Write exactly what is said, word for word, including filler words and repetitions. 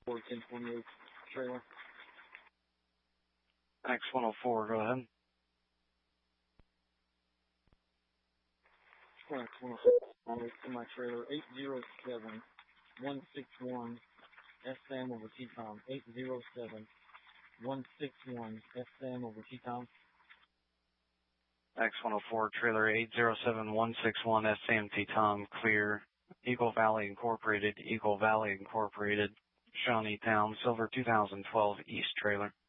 four ten twenty-eight trailer. X one oh four, go ahead. X one oh four, to my trailer, eight zero seven one six one S M over T-Tom, eight zero seven one six one S M over T-Tom. X one oh four, trailer eight zero seven one six one S M T-Tom, clear. Eagle Valley Incorporated, Eagle Valley Incorporated, Shawnee Town, Silver two thousand twelve East trailer.